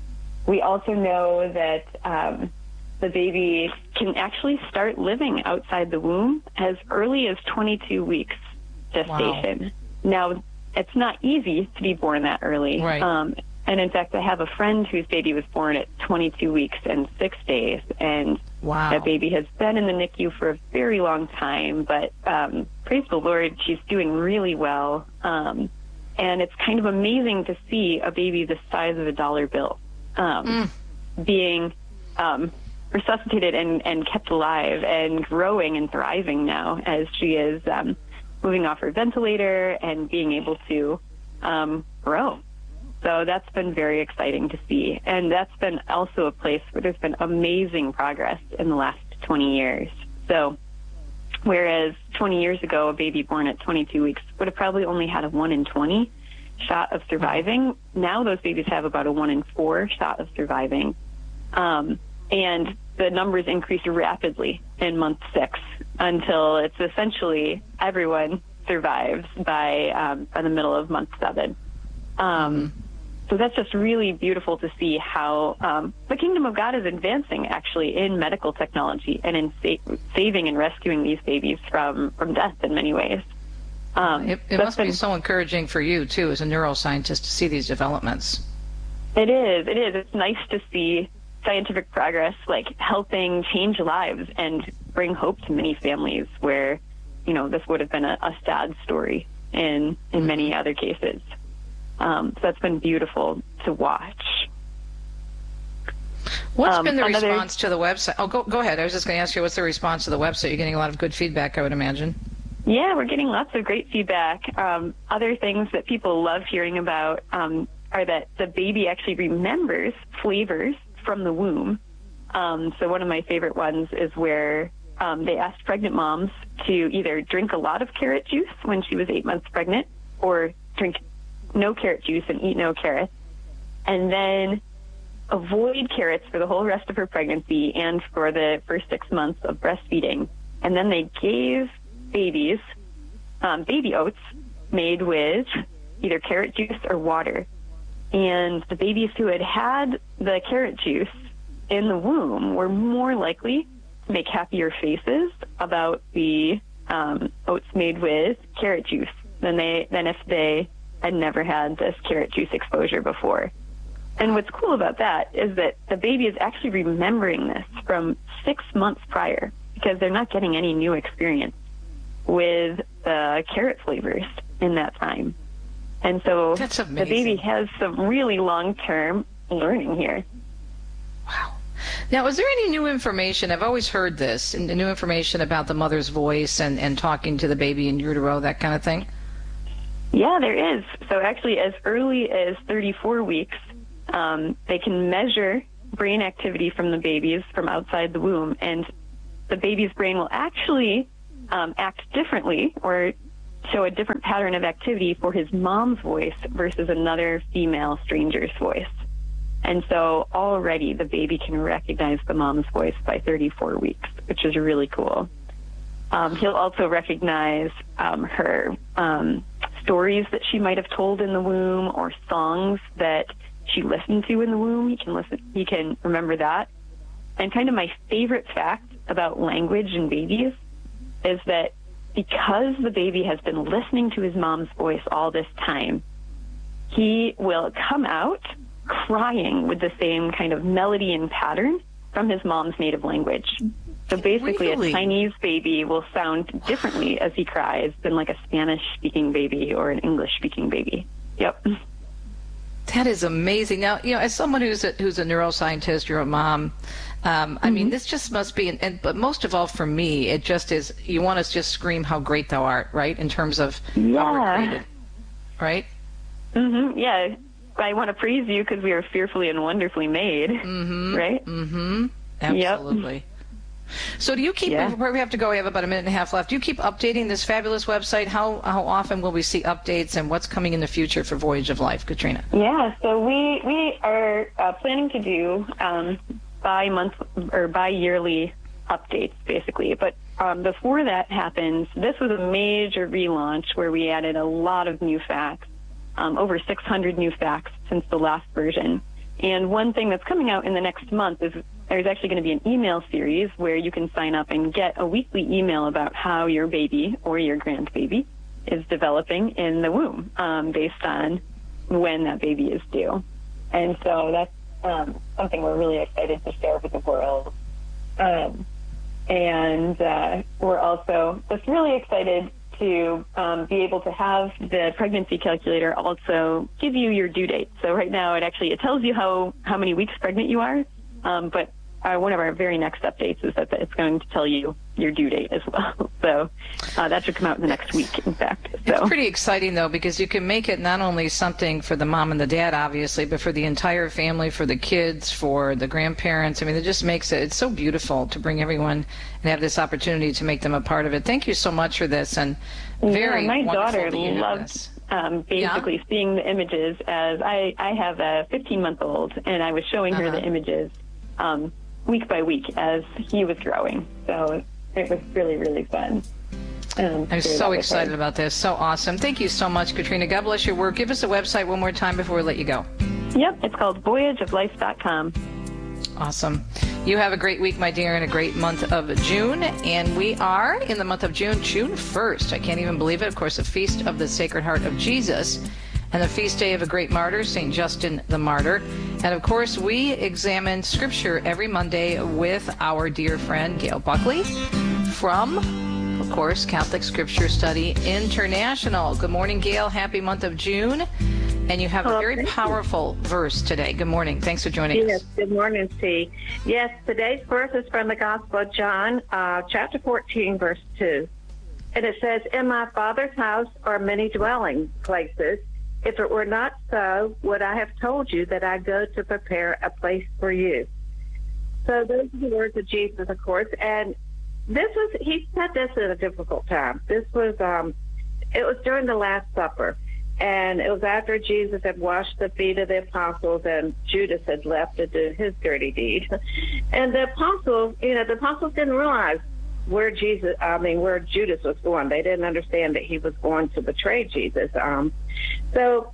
we also know that um, the baby can actually start living outside the womb as early as twenty-two weeks gestation. Wow. Now, it's not easy to be born that early. Right. Um, and in fact, I have a friend whose baby was born at twenty-two weeks and six days. And wow. that baby has been in the N I C U for a very long time. But um, praise the Lord, she's doing really well. Um, and it's kind of amazing to see a baby the size of a dollar bill um, mm. being um, resuscitated and, and kept alive and growing and thriving now as she is um, moving off her ventilator and being able to um, grow. So that's been very exciting to see. And that's been also a place where there's been amazing progress in the last twenty years. So whereas twenty years ago, a baby born at twenty-two weeks would have probably only had a one in twenty shot of surviving, now those babies have about a one in four shot of surviving. Um, and the numbers increase rapidly in month six until it's essentially everyone survives by, um, by the middle of month seven. Um, so that's just really beautiful to see how um, the kingdom of God is advancing, actually, in medical technology and in sa- saving and rescuing these babies from, from death in many ways. Um, it it must been, be so encouraging for you, too, as a neuroscientist, to see these developments. It is. It is. It's nice to see scientific progress, like helping change lives and bring hope to many families where, you know, this would have been a, a sad story in, in many other cases. Um, so that's been beautiful to watch. What's um, been the another... response to the website? Oh, go, go ahead. I was just going to ask you, what's the response to the website? You're getting a lot of good feedback, I would imagine. Yeah, we're getting lots of great feedback. Um, other things that people love hearing about um, are that the baby actually remembers flavors from the womb. Um, so one of my favorite ones is where um, they asked pregnant moms to either drink a lot of carrot juice when she was eight months pregnant or drink no carrot juice and eat no carrots, and then avoid carrots for the whole rest of her pregnancy and for the first six months of breastfeeding. And then they gave babies um, baby oats made with either carrot juice or water. And the babies who had had the carrot juice in the womb were more likely to make happier faces about the um, oats made with carrot juice than they than if they had never had this carrot juice exposure before. And what's cool about that is that the baby is actually remembering this from six months prior because they're not getting any new experience with the carrot flavors in that time. And so the baby has some really long-term learning here. Wow. Now, is there any new information? I've always heard this, and new information about the mother's voice and, and talking to the baby in utero, that kind of thing? Yeah, there is. So actually, as early as thirty-four weeks, um, they can measure brain activity from the babies from outside the womb, and the baby's brain will actually um, act differently or show a different pattern of activity for his mom's voice versus another female stranger's voice. And so already the baby can recognize the mom's voice by thirty-four weeks, which is really cool. Um, he'll also recognize um, her um, stories that she might have told in the womb or songs that she listened to in the womb. He can listen. He can remember that. And kind of my favorite fact about language in babies is that because the baby has been listening to his mom's voice all this time, he will come out crying with the same kind of melody and pattern from his mom's native language. So basically, really? A Chinese baby will sound differently as he cries than like a Spanish-speaking baby or an English-speaking baby. Yep. That is amazing. Now, you know, as someone who's a, who's a neuroscientist, you're a mom, um, I mm-hmm. mean, this just must be, an, and but most of all for me, it just is, you want to just scream how great thou art, right, in terms of yeah. how we're created, right? Mm-hmm, yeah. I want to praise you because we are fearfully and wonderfully made, mm-hmm. right? Mm-hmm. Absolutely. Yep. So do you keep, Yeah. before we have to go, we have about a minute and a half left, do you keep updating this fabulous website? How how often will we see updates, and what's coming in the future for Voyage of Life, Katrina? Yeah, so we we are uh, planning to do um, bi-month or bi-yearly updates, basically. But um, before that happens, this was a major relaunch where we added a lot of new facts, um, over six hundred new facts since the last version. And one thing that's coming out in the next month is there's actually going to be an email series where you can sign up and get a weekly email about how your baby or your grandbaby is developing in the womb, um, based on when that baby is due. And so that's um, something we're really excited to share with the world. Um, and uh, we're also just really excited to um, be able to have the pregnancy calculator also give you your due date. So right now it actually it tells you how, how many weeks pregnant you are, um, but uh, one of our very next updates is that it's going to tell you your due date as well. So uh, that should come out in the next week, in fact. So. It's pretty exciting, though, because you can make it not only something for the mom and the dad, obviously, but for the entire family, for the kids, for the grandparents. I mean, it just makes it, it's so beautiful to bring everyone and have this opportunity to make them a part of it. Thank you so much for this, and very yeah, my wonderful daughter that you have loved this. um, basically Yeah? seeing the images. As I, I have a fifteen-month-old, and I was showing her Uh-huh. the images um, week by week as he was growing. So it was really, really fun. Um, I'm to do so that with excited her. about this. So awesome. Thank you so much, Katrina. God bless your work. Give us a website one more time before we let you go. Yep, it's called voyage of life dot com. Awesome. You have a great week, my dear, and a great month of June. And we are in the month of June, June first. I can't even believe it. Of course, the Feast of the Sacred Heart of Jesus and the feast day of a great martyr, Saint Justin the Martyr. And of course, we examine Scripture every Monday with our dear friend, Gail Buckley from, of course, Catholic Scripture Study International. Good morning, Gail. Happy month of June. And you have a Oh, very thank you. powerful verse today. Good morning. Thanks for joining Yes, us. good morning, Steve. Yes, today's verse is from the Gospel of John, uh, chapter fourteen, verse two. And it says, "In my Father's house are many dwelling places. If it were not so, would I have told you that I go to prepare a place for you?" So those are the words of Jesus, of course. And this was, he said this at a difficult time. This was, um, it was during the Last Supper. And it was after Jesus had washed the feet of the apostles and Judas had left to do his dirty deed. And the apostles, you know, the apostles didn't realize where Jesus, I mean, where Judas was going. They didn't understand that he was going to betray Jesus. Um, so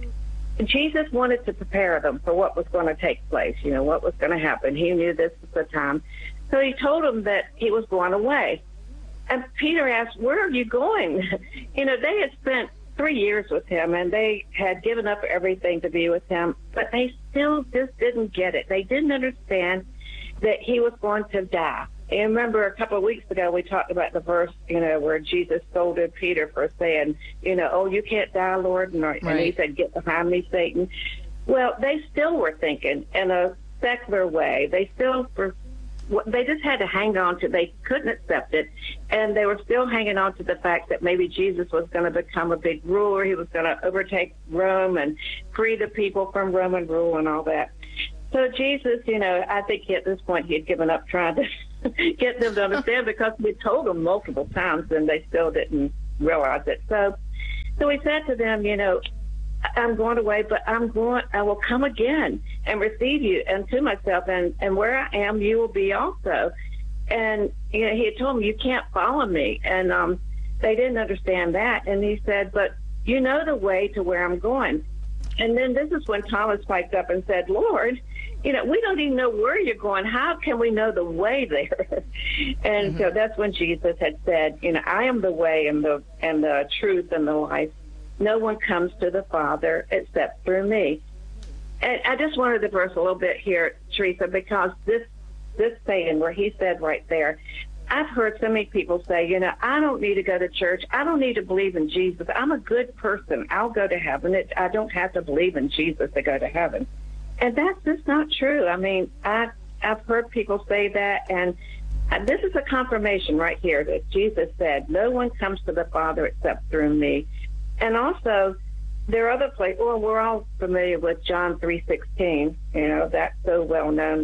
Jesus wanted to prepare them for what was going to take place, you know, what was going to happen. He knew this was the time. So he told them that he was going away. And Peter asked, "Where are you going?" You know, they had spent three years with him, and they had given up everything to be with him, but they still just didn't get it. They didn't understand that he was going to die. And remember, a couple of weeks ago, we talked about the verse, you know, where Jesus scolded Peter for saying, you know, "Oh, you can't die, Lord," and, and he Right. said, "Get behind me, Satan." Well, they still were thinking in a secular way. They still were they just had to hang on to, they couldn't accept it, and they were still hanging on to the fact that maybe Jesus was going to become a big ruler, he was going to overtake Rome and free the people from Roman rule and all that. So Jesus, you know, I think at this point he had given up trying to get them to understand because we told them multiple times and they still didn't realize it. So, so he said to them, you know, "I'm going away, but I'm going, I will come again and receive you and to myself, and, and where I am, you will be also." And, you know, he had told them, "You can't follow me." And um, they didn't understand that. And he said, "But you know the way to where I'm going." And then this is when Thomas piped up and said, "Lord, you know, we don't even know where you're going. How can we know the way there?" And mm-hmm. so that's when Jesus had said, you know, "I am the way and the and the truth and the life. No one comes to the Father except through me." And I just wanted to verse a little bit here, Teresa, because this this saying where he said right there, I've heard so many people say, you know, "I don't need to go to church. I don't need to believe in Jesus. I'm a good person. I'll go to heaven. It, I don't have to believe in Jesus to go to heaven." And that's just not true. I mean, I, I've heard people say that, and this is a confirmation right here that Jesus said, "No one comes to the Father except through me." And also, there are other places, well, we're all familiar with John three sixteen, you know, that's so well known, where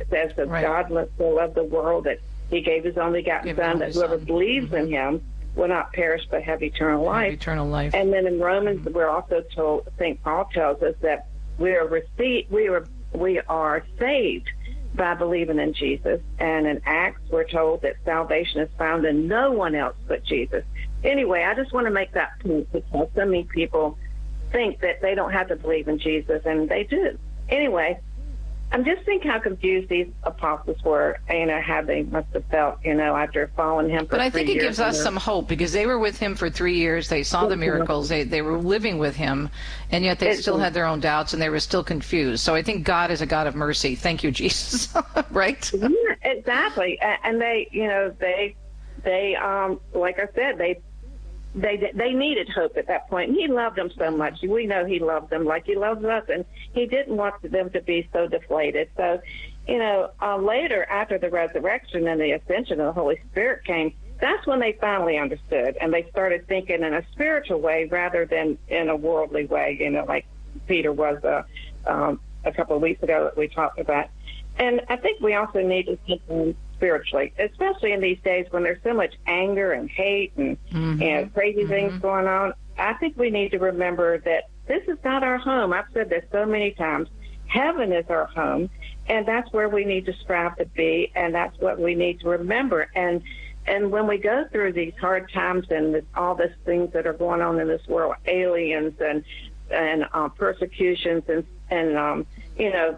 says that Right. God so loved the world that he gave his only begotten Give Son, his that only whoever Son. believes Mm-hmm. in him will not perish but have eternal life. Eternal life. And then in Romans, we're also told, Saint Paul tells us that we are received, we are we are saved by believing in Jesus. And in Acts, we're told that salvation is found in no one else but Jesus. Anyway, I just want to make that point because so many people think that they don't have to believe in Jesus, and they do. Anyway, I'm just thinking how confused these apostles were, you know, how they must have felt, you know, after following him for But I three think it years gives us and some hope because they were with him for three years. They saw the miracles. They they were living with him, and yet they still had their own doubts and they were still confused. So I think God is a God of mercy. Thank you, Jesus. Right? Yeah, exactly. A- And they, you know, they, they, um, like I said, they, they, they needed hope at that point. And he loved them so much. We know he loved them like he loves us, and he didn't want them to be so deflated. So, you know, uh, later after the resurrection and the ascension of the Holy Spirit came, that's when they finally understood, and they started thinking in a spiritual way rather than in a worldly way, you know, like Peter was uh, um, a couple of weeks ago that we talked about. And I think we also need to think um, spiritually, especially in these days when there's so much anger and hate and, Mm-hmm. and crazy Mm-hmm. things going on. I think we need to remember that this is not our home. I've said this so many times. Heaven is our home, and that's where we need to strive to be, and that's what we need to remember. And and when we go through these hard times and this, all these things that are going on in this world, aliens and and uh, persecutions and and um, you know,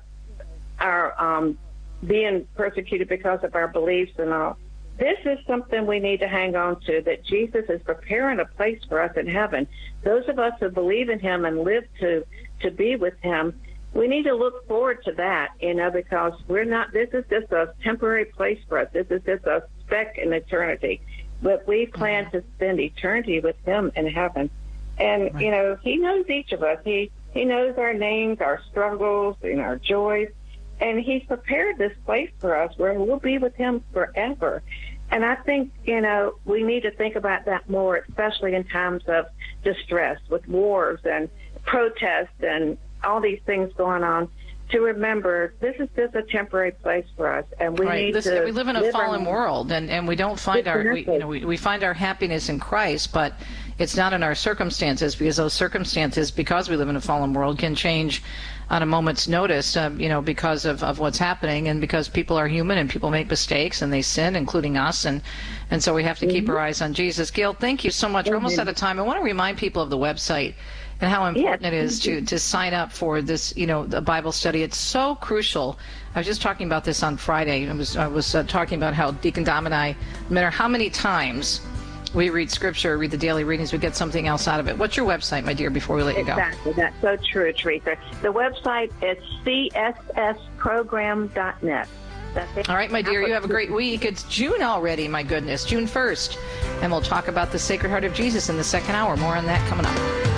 our um, being persecuted because of our beliefs and all. This is something we need to hang on to, that Jesus is preparing a place for us in heaven. Those of us who believe in him and live to to be with him, we need to look forward to that, you know, because we're not, this is just a temporary place for us. This is just a speck in eternity. But we plan to spend eternity with him in heaven. And, you know, he knows each of us. He, he knows our names, our struggles, and our joys. And he's prepared this place for us where we'll be with him forever. And I think, you know, we need to think about that more, especially in times of distress with wars and protests and all these things going on, to remember this is just a temporary place for us, and we right. need This, to we live in a live fallen our, world, and, and we don't find our we, you know, we, we find our happiness in Christ, but it's not in our circumstances, because those circumstances, because we live in a fallen world, can change on a moment's notice, um, you know, because of, of what's happening, and because people are human and people make mistakes and they sin, including us, and and so we have to keep our eyes on Jesus. Gail, thank you so much. We're almost out of time. I want to remind people of the website and how important it is to, to sign up for this, you know, the Bible study. It's so crucial. I was just talking about this on Friday. I was I was uh, talking about how Deacon Dom and I, no matter how many times we read Scripture, read the daily readings, we get something else out of it. What's your website, my dear, before we let you go? Exactly. That's so true, Teresa. The website is c s s program dot net. That's it. All right, my dear, you have a great week. It's June already, my goodness, June first. And we'll talk about the Sacred Heart of Jesus in the second hour. More on that coming up.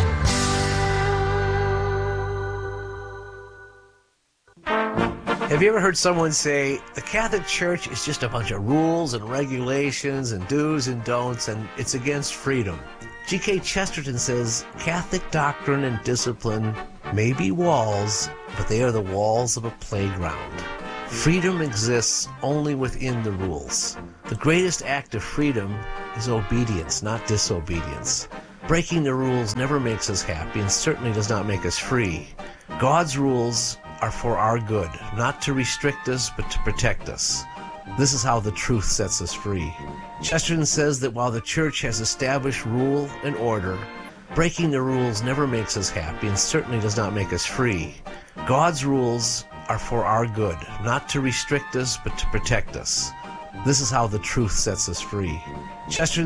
Have you ever heard someone say, the Catholic Church is just a bunch of rules and regulations and do's and don'ts, and it's against freedom? G K Chesterton says, Catholic doctrine and discipline may be walls, but they are the walls of a playground. Freedom exists only within the rules. The greatest act of freedom is obedience, not disobedience. Breaking the rules never makes us happy and certainly does not make us free. God's rules are for our good, not to restrict us, but to protect us. This is how the truth sets us free. Chesterton says that while the Church has established rule and order, breaking the rules never makes us happy and certainly does not make us free. God's rules are for our good, not to restrict us, but to protect us. This is how the truth sets us free. Chesterton